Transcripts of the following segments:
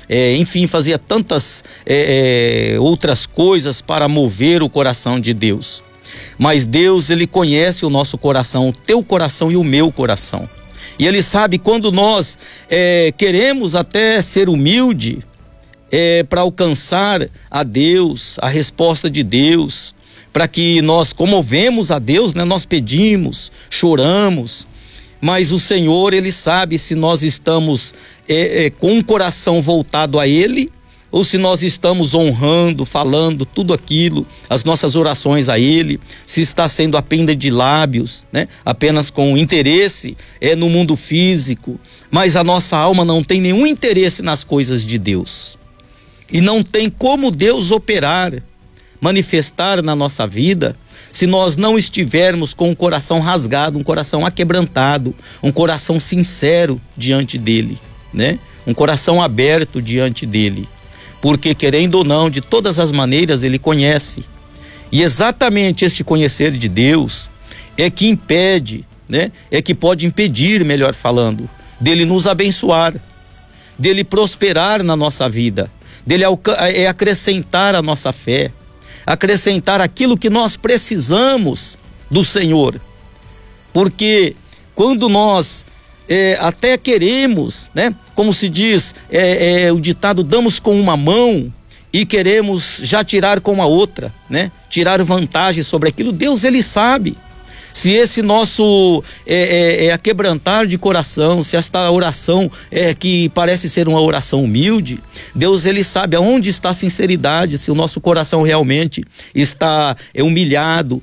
enfim, fazia tantas outras coisas para mover o coração de Deus. Mas Deus, Ele conhece o nosso coração, o teu coração e o meu coração. E Ele sabe quando nós queremos até ser humilde para alcançar a Deus, a resposta de Deus, para que nós comovemos a Deus, né? Nós pedimos, choramos, mas o Senhor, Ele sabe se nós estamos com o coração voltado a Ele, ou se nós estamos honrando, falando tudo aquilo, as nossas orações a Ele, se está sendo apenas de lábios, né? Apenas com interesse no mundo físico, mas a nossa alma não tem nenhum interesse nas coisas de Deus. E não tem como Deus operar, manifestar na nossa vida, se nós não estivermos com um coração rasgado, um coração aquebrantado, um coração sincero diante dele, né? Um coração aberto diante dele. Porque, querendo ou não, de todas as maneiras Ele conhece. E exatamente este conhecer de Deus é que impede, né? É que pode impedir, melhor falando, dele nos abençoar, dele prosperar na nossa vida, dele acrescentar a nossa fé, acrescentar aquilo que nós precisamos do Senhor. Porque quando nós até queremos, né? Como se diz, o ditado, damos com uma mão e queremos já tirar com a outra, né? Tirar vantagem sobre aquilo. Deus, Ele sabe. Se esse nosso aquebrantar de coração, se esta oração que parece ser uma oração humilde, Deus, Ele sabe aonde está a sinceridade, se o nosso coração realmente está humilhado,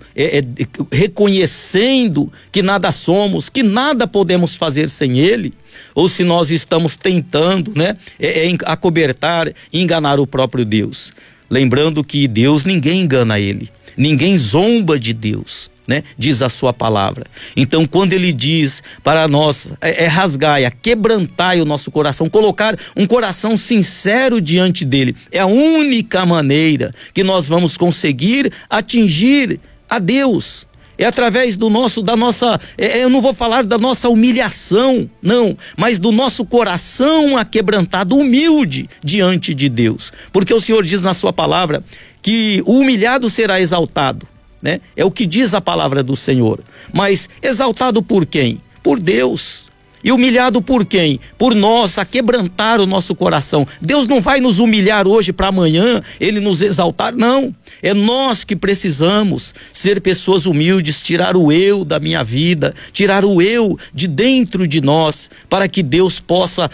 reconhecendo que nada somos, que nada podemos fazer sem Ele, ou se nós estamos tentando, né, acobertar e enganar o próprio Deus. Lembrando que Deus, ninguém engana Ele, ninguém zomba de Deus, né? Diz a sua palavra. Então, quando Ele diz para nós rasgai, quebrantai o nosso coração, colocar um coração sincero diante dele, é a única maneira que nós vamos conseguir atingir a Deus. É através da nossa, eu não vou falar da nossa humilhação, não, mas do nosso coração aquebrantado, humilde diante de Deus. Porque o Senhor diz na sua palavra que o humilhado será exaltado, né? É o que diz a palavra do Senhor. Mas exaltado por quem? Por Deus. E humilhado por quem? Por nós, a quebrantar o nosso coração. Deus não vai nos humilhar hoje para amanhã Ele nos exaltar, não. É nós que precisamos ser pessoas humildes, tirar o eu da minha vida, tirar o eu de dentro de nós, para que Deus possa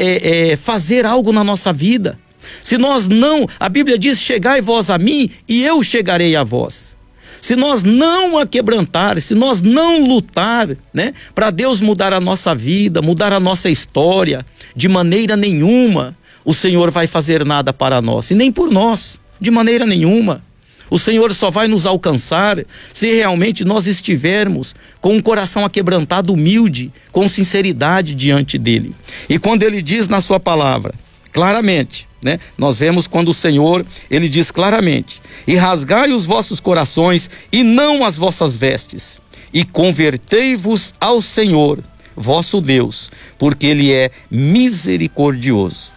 fazer algo na nossa vida. Se nós não, a Bíblia diz, chegai vós a mim e eu chegarei a vós. Se nós não aquebrantar, se nós não lutar, né, para Deus mudar a nossa vida, mudar a nossa história, de maneira nenhuma o Senhor vai fazer nada para nós, e nem por nós, de maneira nenhuma. O Senhor só vai nos alcançar se realmente nós estivermos com um coração aquebrantado, humilde, com sinceridade diante dele. E quando Ele diz na sua palavra, claramente, né? Nós vemos quando o Senhor, Ele diz claramente: e rasgai os vossos corações e não as vossas vestes, e convertei-vos ao Senhor, vosso Deus, porque Ele é misericordioso.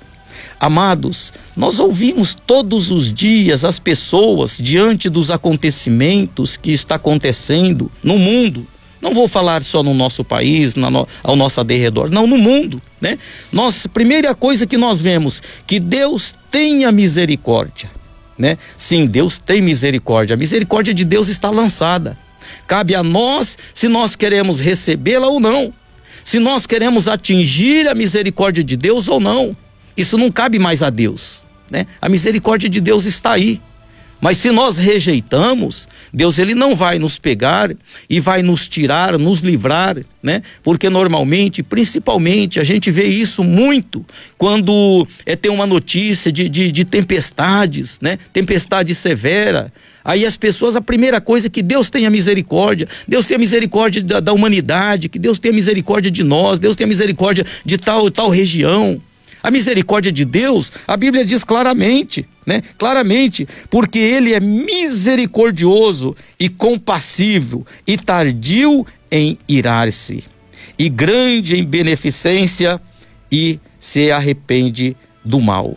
Amados, nós ouvimos todos os dias as pessoas diante dos acontecimentos que está acontecendo no mundo. Não vou falar só no nosso país, ao nosso derredor, não, no mundo, né? Primeira coisa que nós vemos, que Deus tenha misericórdia, né? Sim, Deus tem misericórdia, a misericórdia de Deus está lançada. Cabe a nós se nós queremos recebê-la ou não, se nós queremos atingir a misericórdia de Deus ou não. Isso não cabe mais a Deus, né? A misericórdia de Deus está aí. Mas se nós rejeitamos, Deus, Ele não vai nos pegar e vai nos tirar, nos livrar, né? Porque normalmente, principalmente, a gente vê isso muito quando tem uma notícia de tempestades, né? Tempestade severa. Aí as pessoas, a primeira coisa é que Deus tenha misericórdia, Deus tenha misericórdia da humanidade, que Deus tenha misericórdia de nós, Deus tenha misericórdia de tal região. A misericórdia de Deus, a Bíblia diz claramente, né? Claramente, porque Ele é misericordioso e compassivo e tardio em irar-se, e grande em beneficência, e se arrepende do mal.